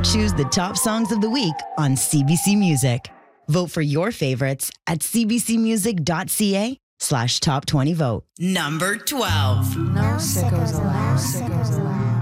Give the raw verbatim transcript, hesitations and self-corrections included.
Choose the top songs of the week on C B C Music. Vote for your favorites at cbcmusic.ca slash top 20 vote. Number twelve. No sickos allowed. Sickos allowed.